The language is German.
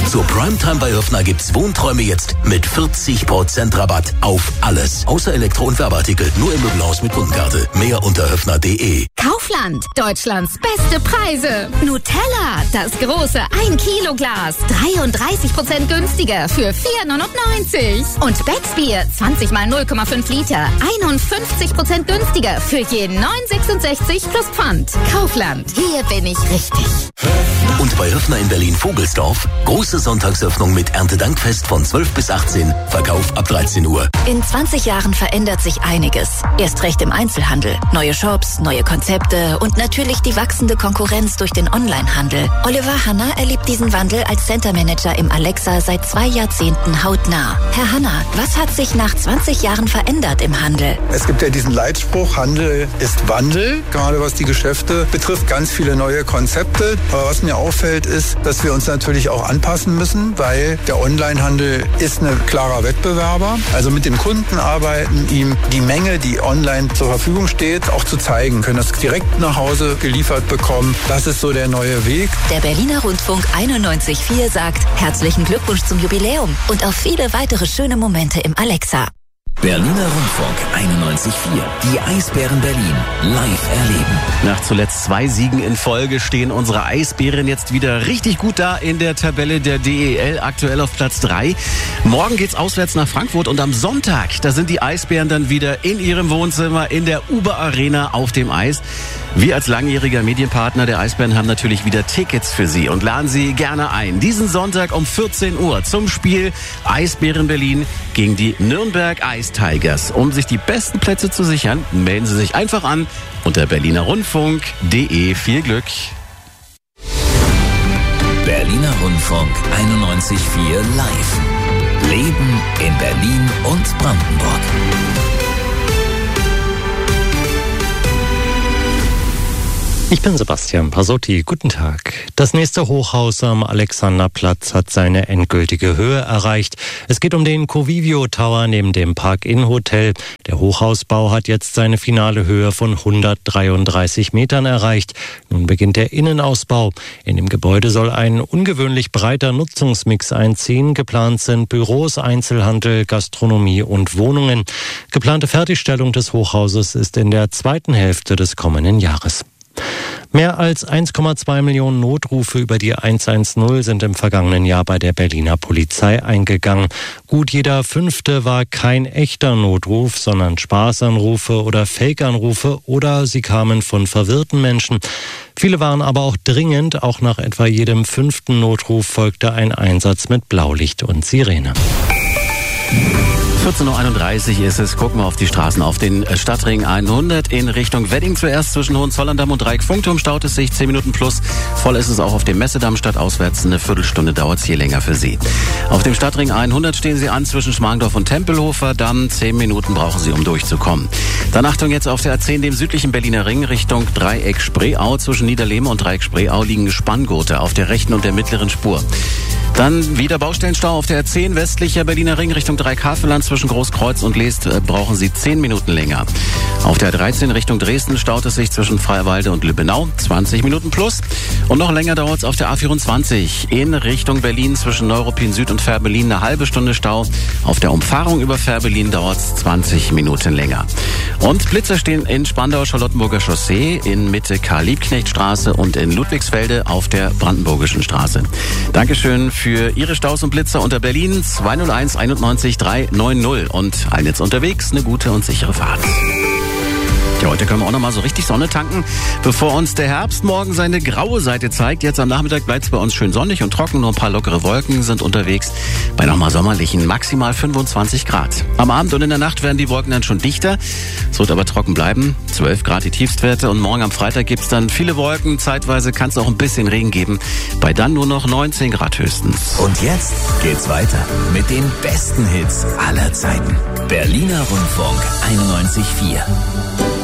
Zur Primetime bei Höffner gibt's Wohnträume jetzt mit 40% Rabatt auf alles. Außer Elektro- und Werbeartikel. Nur im Möbelhaus mit Kundenkarte. Mehr unter höffner.de. Kaufland. Deutschlands beste Preise. Nutella. Das große 1-Kilo-Glas. 33% günstiger für 4,99. Und Becksbier. 20 mal 0,5 Liter. 51% günstiger für je 9,66 plus Pfand. Kaufland. Hier bin ich richtig. Und bei Höffner in Berlin-Vogelsdorf große Sonntagsöffnung mit Erntedankfest von 12 bis 18. Verkauf ab 13 Uhr. In 20 Jahren verändert sich einiges. Erst recht im Einzelhandel. Neue Shops, neue Konzepte und natürlich die wachsende Konkurrenz durch den Onlinehandel. Oliver Hanna erlebt diesen Wandel als Center Manager im Alexa seit 2 Jahrzehnten hautnah. Herr Hanna, was hat sich nach 20 Jahren verändert im Handel? Es gibt ja diesen Leitspruch, Handel ist Wandel, gerade was die Geschäfte betrifft, ganz viele neue Konzepte. Aber was mir auffällt, ist, dass wir uns natürlich auch anpassen müssen, weil der Onlinehandel ist ein klarer Wettbewerber. Also mit dem Kunden arbeiten, ihm die Menge, die online zur Verfügung steht, auch zu zeigen, können das direkt nach Hause geliefert bekommen. Das ist so der neue Weg. Der Berliner Rundfunk 91.4 sagt herzlichen Glückwunsch zum Jubiläum und auf viele weitere schöne Momente im Alexa. Berliner Rundfunk 91.4. Die Eisbären Berlin live erleben. Nach zuletzt 2 Siegen in Folge stehen unsere Eisbären jetzt wieder richtig gut da in der Tabelle der DEL, aktuell auf Platz 3. Morgen geht's auswärts nach Frankfurt und am Sonntag, da sind die Eisbären dann wieder in ihrem Wohnzimmer in der Uber Arena auf dem Eis. Wir als langjähriger Medienpartner der Eisbären haben natürlich wieder Tickets für Sie und laden Sie gerne ein. Diesen Sonntag um 14 Uhr zum Spiel Eisbären Berlin gegen die Nürnberg Ice Tigers. Um sich die besten Plätze zu sichern, melden Sie sich einfach an unter berlinerrundfunk.de. Viel Glück! Berliner Rundfunk 91.4 live. Leben in Berlin und Brandenburg. Ich bin Sebastian Pasotti. Guten Tag. Das nächste Hochhaus am Alexanderplatz hat seine endgültige Höhe erreicht. Es geht um den Covivio Tower neben dem Park-Inn-Hotel. Der Hochhausbau hat jetzt seine finale Höhe von 133 Metern erreicht. Nun beginnt der Innenausbau. In dem Gebäude soll ein ungewöhnlich breiter Nutzungsmix einziehen. Geplant sind Büros, Einzelhandel, Gastronomie und Wohnungen. Geplante Fertigstellung des Hochhauses ist in der zweiten Hälfte des kommenden Jahres. Mehr als 1,2 Millionen Notrufe über die 110 sind im vergangenen Jahr bei der Berliner Polizei eingegangen. Gut jeder 5. war kein echter Notruf, sondern Spaßanrufe oder Fake-Anrufe oder sie kamen von verwirrten Menschen. Viele waren aber auch dringend. Auch nach etwa jedem 5. Notruf folgte ein Einsatz mit Blaulicht und Sirene. 14.31 Uhr ist es. Gucken wir auf die Straßen. Auf den Stadtring 100 in Richtung Wedding zuerst zwischen Hohenzollern-Damm und Dreieck-Funkturm staut es sich 10 Minuten plus. Voll ist es auch auf dem Messedamm stadtauswärts. Eine Viertelstunde dauert es hier länger für Sie. Auf dem Stadtring 100 stehen Sie an zwischen Schmargendorf und Tempelhofer Damm. 10 Minuten brauchen Sie, um durchzukommen. Dann Achtung jetzt auf der A10, dem südlichen Berliner Ring, Richtung Dreieck-Spreeau. Zwischen Niederlehme und Dreieck-Spreeau liegen Spanngurte auf der rechten und der mittleren Spur. Dann wieder Baustellenstau auf der A10, westlicher Berliner Ring Richtung Dreieck-Havelland. Zwischen Großkreuz und Leest brauchen Sie 10 Minuten länger. Auf der A13 Richtung Dresden staut es sich zwischen Freiwalde und Lübbenau. 20 Minuten plus. Und noch länger dauert es auf der A24 in Richtung Berlin zwischen Neuruppin Süd und Fährberlin. Eine halbe Stunde Stau. Auf der Umfahrung über Fährberlin dauert es 20 Minuten länger. Und Blitzer stehen in Spandau-Charlottenburger Chaussee, in Mitte Karl-Liebknecht-Straße und in Ludwigsfelde auf der Brandenburgischen Straße. Dankeschön für Ihre Staus und Blitzer unter Berlin 201 91 390 und allen jetzt unterwegs eine gute und sichere Fahrt. Ja, heute können wir auch noch mal so richtig Sonne tanken, bevor uns der Herbst morgen seine graue Seite zeigt. Jetzt am Nachmittag bleibt es bei uns schön sonnig und trocken. Nur ein paar lockere Wolken sind unterwegs bei nochmal sommerlichen maximal 25 Grad. Am Abend und in der Nacht werden die Wolken dann schon dichter. Es wird aber trocken bleiben. 12 Grad die Tiefstwerte und morgen am Freitag gibt es dann viele Wolken. Zeitweise kann es auch ein bisschen Regen geben. Bei dann nur noch 19 Grad höchstens. Und jetzt geht's weiter mit den besten Hits aller Zeiten. Berliner Rundfunk 91.4.